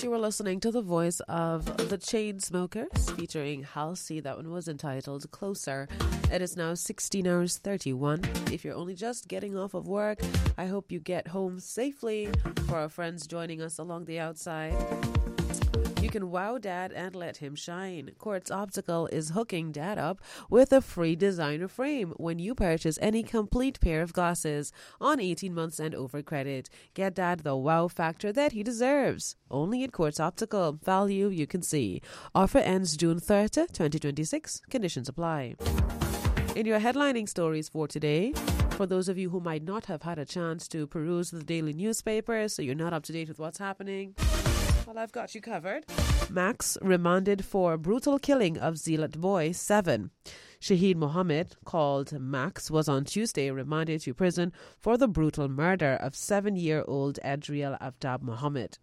You were listening to the voice of the Chainsmokers featuring Halsey. That one was entitled Closer. It is now 16 hours 31. If you're only just getting off of work, I hope you get home safely. For our friends joining us along the outside, you can wow Dad and let him shine. Quartz Optical is hooking Dad up with a free designer frame when you purchase any complete pair of glasses on 18 months and over credit. Get Dad the wow factor that he deserves. Only at Quartz Optical. Value you can see. Offer ends June 30, 2026. Conditions apply. In your headlining stories for today, for those of you who might not have had a chance to peruse the daily newspaper, so you're not up to date with what's happening, well, I've got you covered. Max remanded for brutal killing of Zealot Boy 7. Shahid Mohammed, called Max, was on Tuesday remanded to prison for the brutal murder of 7-year-old Adriel Aftab Mohammed,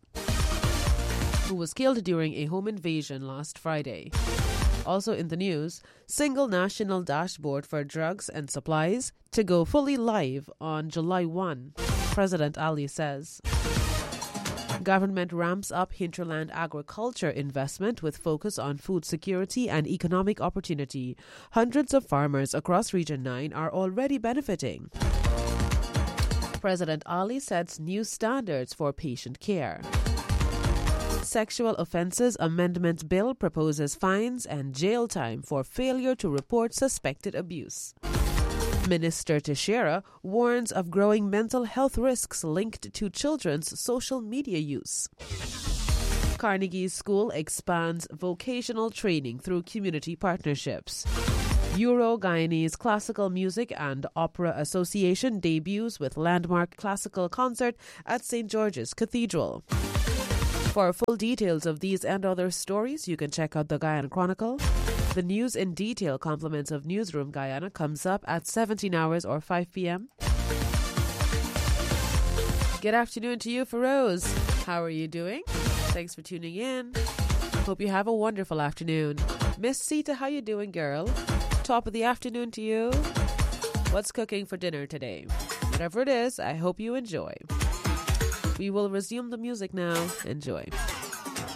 who was killed during a home invasion last Friday. Also in the news, single national dashboard for drugs and supplies to go fully live on July 1, President Ali says. Government ramps up hinterland agriculture investment with focus on food security and economic opportunity. Hundreds of farmers across Region 9 are already benefiting. President Ali sets new standards for patient care. Sexual Offences Amendment Bill proposes fines and jail time for failure to report suspected abuse. Minister Teixeira warns of growing mental health risks linked to children's social media use. Carnegie School expands vocational training through community partnerships. Euro Guyanese Classical Music and Opera Association debuts with landmark classical concert at St. George's Cathedral. For full details of these and other stories, you can check out the Guyana Chronicle. The news in detail compliments of Newsroom Guyana comes up at 17 hours or 5 p.m. Good afternoon to you, Feroz. How are you doing? Thanks for tuning in. Hope you have a wonderful afternoon. Miss Sita, how you doing, girl? Top of the afternoon to you. What's cooking for dinner today? Whatever it is, I hope you enjoy. We will resume the music now. Enjoy.